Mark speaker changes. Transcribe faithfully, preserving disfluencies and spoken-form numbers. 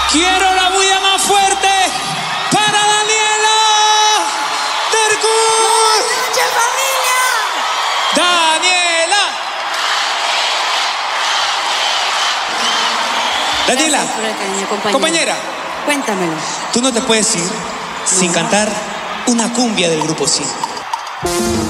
Speaker 1: Quiero la bulla más fuerte para Daniela Dergut.
Speaker 2: ¡Buenas noches, familia!
Speaker 1: Daniela. Daniela,
Speaker 2: Gracias por el cariño, compañera.
Speaker 1: compañera,
Speaker 2: Cuéntamelo.
Speaker 1: tú no te puedes ir sin cantar una cumbia del grupo cinco.